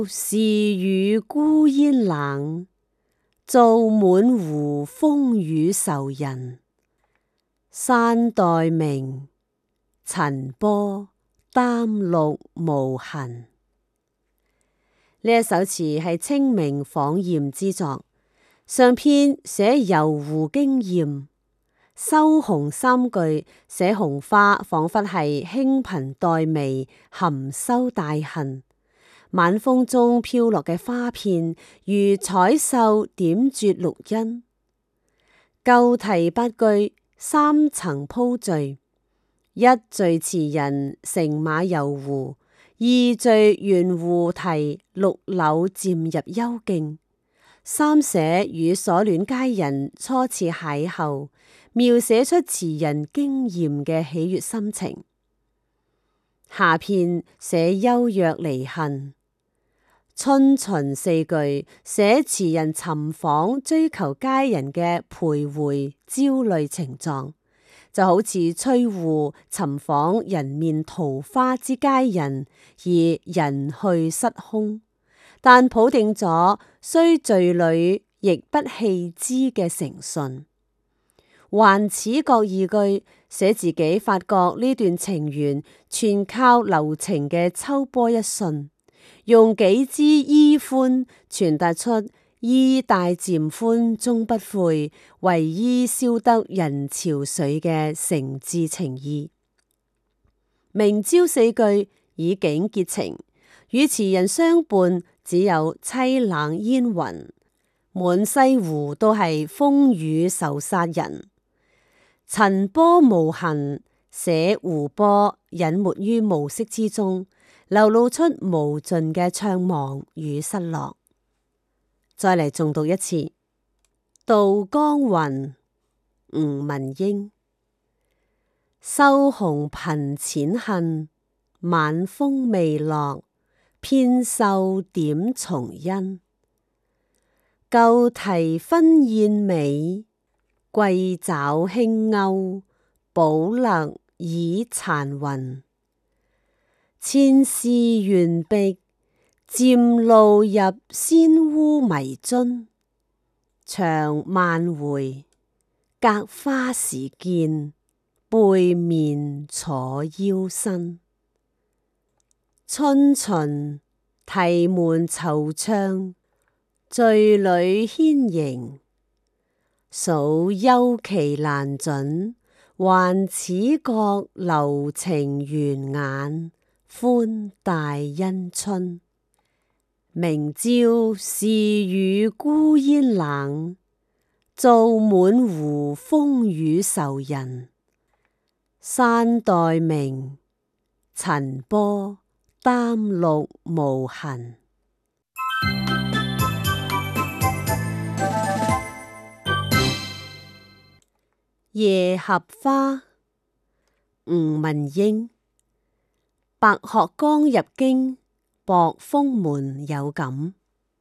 是與孤煙冷，造滿湖風雨愁人。山代明，陳波擔綠無痕。呢一首詞係清明訪艷之作，上篇寫遊湖經艷，收紅三句寫紅花，仿佛係輕顰黛眉，含羞帶恨。晚風中飄落嘅花片，如彩繡點綴綠蔭。舊題八句，三層鋪敘：一敘詞人乘馬遊湖，二敘沿湖堤綠柳漸入幽徑，三寫與所戀佳人初次邂逅，描寫出詞人驚艷嘅喜悅心情。下片寫幽約離恨。春巡四句寫詞人尋訪追求佳人嘅徘徊焦慮情狀，就好似吹戶尋訪人面桃花之佳人而人去失空，但抱定咗雖聚侶亦不棄之嘅誠信。還此各二句寫自己發覺呢段情緣全靠留情嘅秋波一瞬，用幾支衣歡傳達出衣帶漸寬終不悔，為伊消得人潮水嘅誠摯情意。明朝四句以景結情，與詞人相伴只有凄冷煙雲，滿西湖都係風雨愁殺人。陳波無痕，寫湖波隱沒於暮色之中，流露出無盡嘅悵惘與失落。再嚟重讀一次。渡江雲，吳文英。收紅頻淺恨，晚風未落，偏瘦點重恩。舊題紛燕尾，桂爪輕勾，寶勒倚殘雲。前事懸壁，漸露入仙烏迷津。長萬回，隔花時見，背面楚腰身。春巡，題門惆悵，醉裏牽迎。數幽期難準，還此覺留情緣眼，寬大因春。明朝是與孤煙冷，造滿湖風雨愁人。山代明，陳波擔綠無痕。夜合花，吳文英。白鶴江入京，薄風門有感。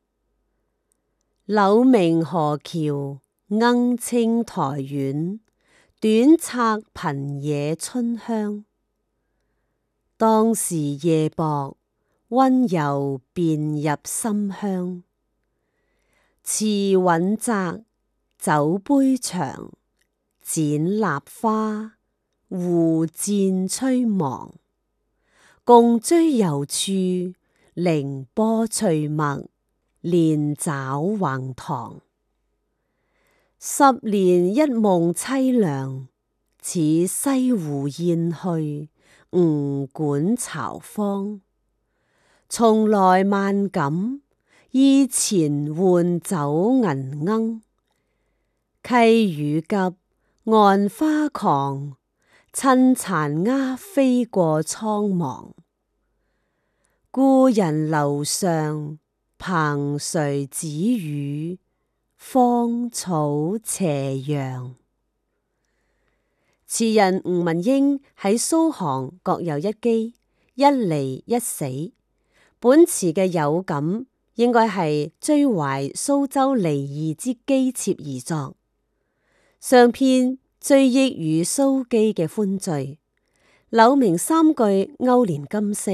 柳明河橋，鶯青台遠，短策貧野春香。當時夜薄，溫柔便入心鄉。詞韻窄，酒杯長，剪蠟花，湖漸吹茫。共追遊處，凌波翠墨，連爪橫塘。10年一夢淒涼，似西湖燕去，吳館巢芳。從來萬感，意前換酒銀罌。溪雨急，岸花狂，趁殘鴉飛過蒼茫。故人樓上，蓬垂紫雨，芳草斜陽。詞人吳文英喺蘇杭各有一羈，一離一死。本詞嘅有感應該係追懷蘇州離異之悲切而作。上篇追憶與蘇羈嘅歡聚，柳明三句勾連今昔，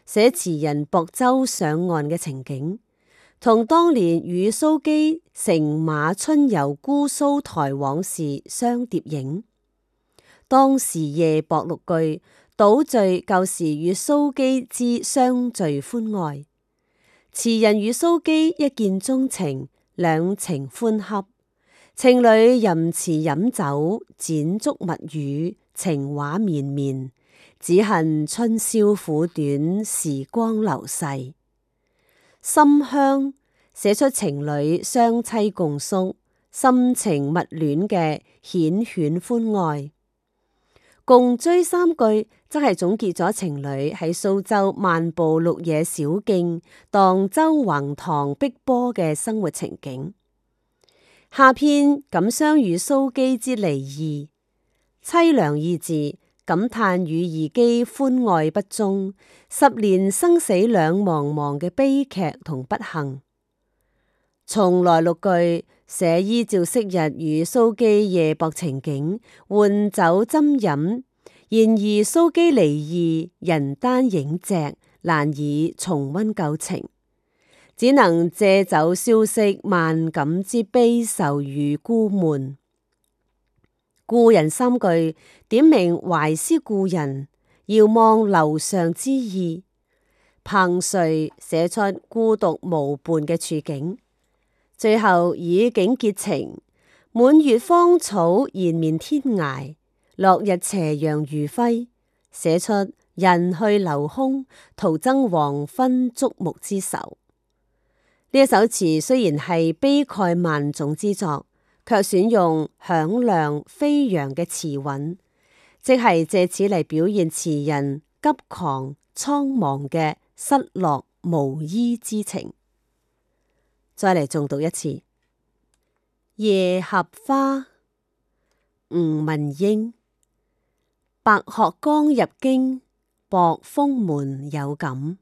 寫詞人駁舟上岸嘅情景，同當年與蘇基乘馬春遊姑蘇台往時相疊影。當時夜泊六句，倒敘舊時與蘇基之相聚歡愛。詞人與蘇基一見鍾情，兩情歡洽，情侶吟詞飲酒，剪燭密語，情話綿綿，只恨春宵苦短，時光流逝。深香寫出情侶雙棲共宿、深情蜜戀嘅繾綣歡愛。共追三句則係總結咗情侶喺蘇州漫步綠野小徑、蕩舟橫塘碧波嘅生活情景。下篇感傷與蘇基之離異，淒涼二字感嘆與兒姬歡愛不忠，10年生死兩茫茫嘅悲劇同不幸。從來六句寫依照昔日與蘇基夜泊情景，換酒斟飲。然而蘇基離異，人單影隻，難以重溫舊情，只能借酒消息萬感之悲愁與孤悶。故人三句點明懷思故人，遙望樓上之意，彭帥寫出孤獨無伴嘅處境。最後以景結情，滿月芳草延綿天涯，落日斜陽餘暉，寫出人去樓空，徒增黃昏觸目之愁。呢一首詞雖然係悲慨萬種之作，卻選用響亮飛揚嘅詞韻，即係借此嚟表現詞人急狂蒼茫嘅失落無依之情。再嚟重讀一次。夜合花，吳文英。白鶴剛入京，薄風門有感。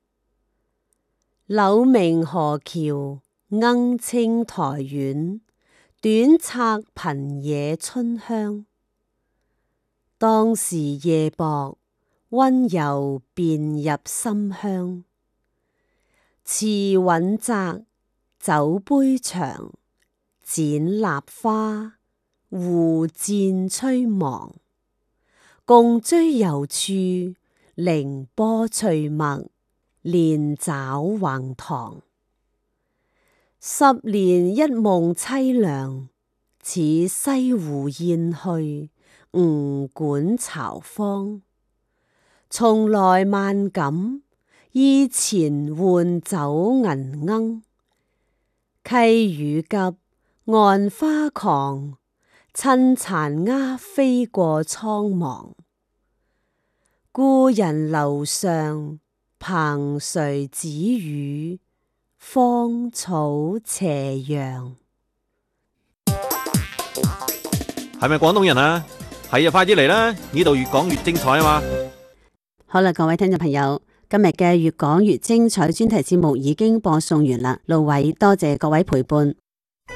柳明河橋，鶯青台遠，短策貧野春香。當時夜泊，溫柔便入心鄉。詞韻窄，酒杯長，剪蠟花，互薦吹忙。共追遊處，凌波翠墨，連爪橫塘。10年一夢淒涼，似西湖燕去，吳館巢芳。從來萬感，意前換酒銀鶯。溪雨急，岸花狂，趁殘鴉飛過蒼茫。故人樓上，彭帥子語，芳草斜陽。 係咪廣東人啊？係啊，快啲嚟啦！呢度越講越精彩啊嘛！ 好啦，各位聽眾朋友，今日嘅越講越精彩專題節目已經播送完啦。盧偉多謝各位陪伴。